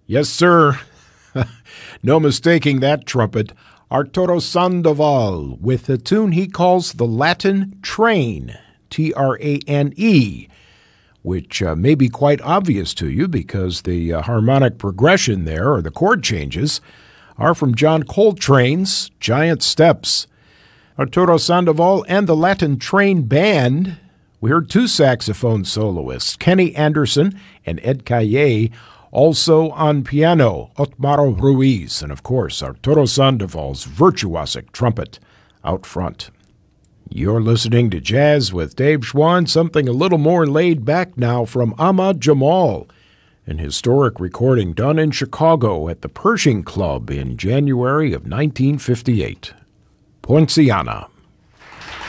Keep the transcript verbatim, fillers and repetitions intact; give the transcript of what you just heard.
Yes, sir. No mistaking that trumpet. Arturo Sandoval with a tune he calls the Latin Train, T R A N E, which uh, may be quite obvious to you because the uh, harmonic progression there, or the chord changes, are from John Coltrane's Giant Steps. Arturo Sandoval and the Latin Train Band. We heard two saxophone soloists, Kenny Anderson and Ed Calle, also on piano, Otmaro Ruiz, and of course, Arturo Sandoval's virtuosic trumpet out front. You're listening to Jazz with Dave Schwann, something a little more laid back now from Ahmad Jamal, an historic recording done in Chicago at the Pershing Club in January of nineteen fifty-eight. Poinciana.